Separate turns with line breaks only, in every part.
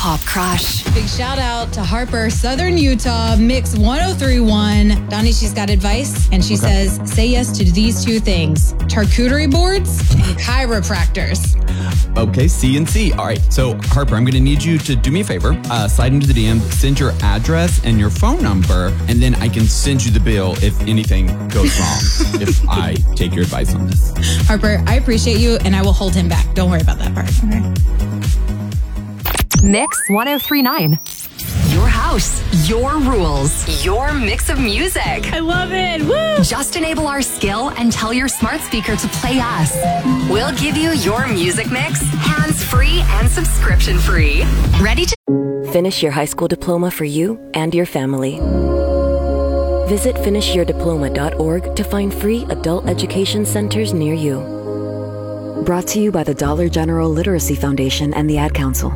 Pop Crush.
Big shout out to Harper, Southern Utah, Mix 1031. Donnie, she's got advice, and she says, say yes to these two things: charcuterie boards and chiropractors.
Okay, C and C. All right, so Harper, I'm going to need you to do me a favor. Slide into the DM, send your address and your phone number, and then I can send you the bill if anything goes wrong, if I take your advice on this.
Harper, I appreciate you, and I will hold him back. Don't worry about that part. Okay.
Mix 1039. Your house, your rules, your mix of music.
I love it. Woo!
Just enable our skill and tell your smart speaker to play us. We'll give you your music mix, hands-free and subscription-free. Ready to
Finish your high school diploma for you and your family. Visit finishyourdiploma.org to find free adult education centers near you. Brought to you by the Dollar General Literacy Foundation and the Ad Council.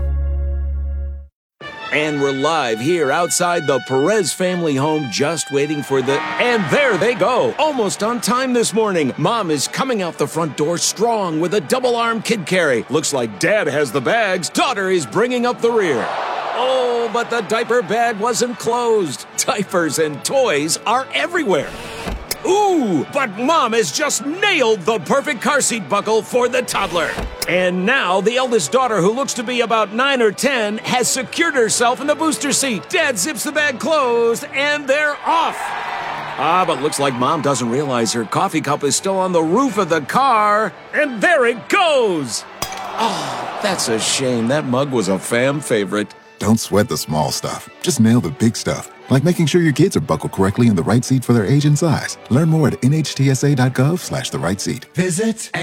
And we're live here outside the Perez family home, just waiting for and there they go, almost on time this morning. Mom is coming out the front door strong with a double-arm kid carry. Looks like Dad has the bags. Daughter is bringing up the rear. Oh, but the diaper bag wasn't closed. Diapers and toys are everywhere. Ooh, but Mom has just nailed the perfect car seat buckle for the toddler. And now the eldest daughter, who looks to be about 9 or 10, has secured herself in the booster seat. Dad zips the bag closed, and they're off. But looks like Mom doesn't realize her coffee cup is still on the roof of the car. And there it goes. Oh, that's a shame. That mug was a fam favorite.
Don't sweat the small stuff. Just nail the big stuff, like making sure your kids are buckled correctly in the right seat for their age and size. Learn more at nhtsa.gov/the right seat.
Visit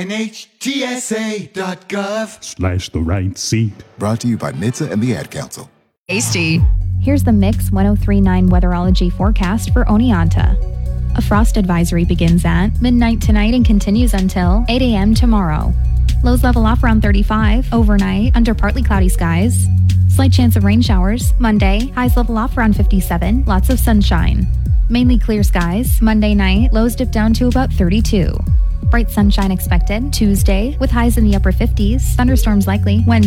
nhtsa.gov/the
right seat.
Brought to you by NHTSA and the Ad Council.
tasty.
Here's the Mix 1039 weatherology forecast for Oneonta. A frost advisory begins at midnight tonight and continues until 8 a.m. tomorrow. Lows level off around 35 overnight under partly cloudy skies. Slight chance of rain showers. Monday, highs level off around 57, lots of sunshine. Mainly clear skies. Monday night, lows dip down to about 32. Bright sunshine expected. Tuesday, with highs in the upper 50s. Thunderstorms likely. Wednesday.